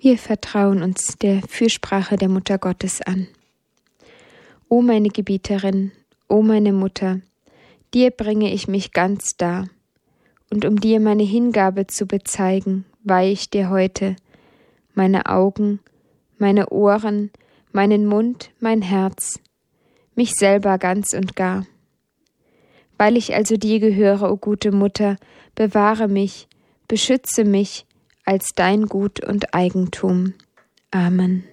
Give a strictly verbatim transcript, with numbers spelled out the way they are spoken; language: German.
Wir vertrauen uns der Fürsprache der Mutter Gottes an. O meine Gebieterin, o meine Mutter, dir bringe ich mich ganz dar, und um dir meine Hingabe zu bezeigen, weihe ich dir heute meine Augen, meine Ohren, meinen Mund, mein Herz, mich selber ganz und gar. Weil ich also dir gehöre, o gute Mutter, bewahre mich, beschütze mich als dein Gut und Eigentum. Amen.